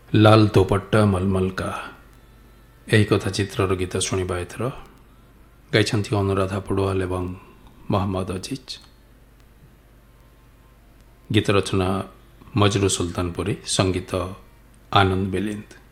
लाल दोपट्टा मलमल का यही कथा चित्रर गीत शुणा एथर गाइछन्ति अनुराधा पड़ुआल एवं मोहम्मद अजीज। गीत रचना मजरू सुल्तानपुरी, संगीत आनंद बेलिंद।